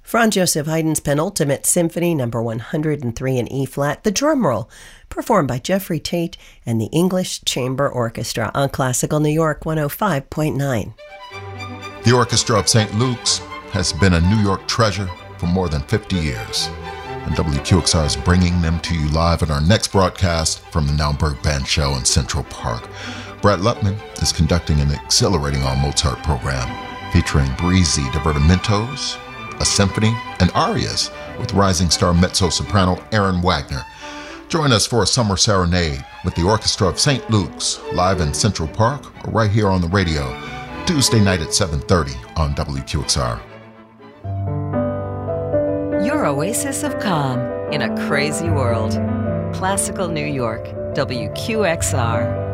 Franz Joseph Haydn's penultimate symphony, number 103 in E-flat, the drum roll, performed by Jeffrey Tate and the English Chamber Orchestra on Classical New York 105.9. The Orchestra of St. Luke's has been a New York treasure for more than 50 years, and WQXR is bringing them to you live at our next broadcast from the Naumburg Band Show in Central Park. Brett Lupman is conducting an exhilarating all-Mozart program featuring breezy divertimentos, a symphony, and arias with rising star mezzo-soprano Aaron Wagner. Join us for a summer serenade with the Orchestra of St. Luke's live in Central Park or right here on the radio, Tuesday night at 7:30 on WQXR. Your oasis of calm in a crazy world. Classical New York, WQXR.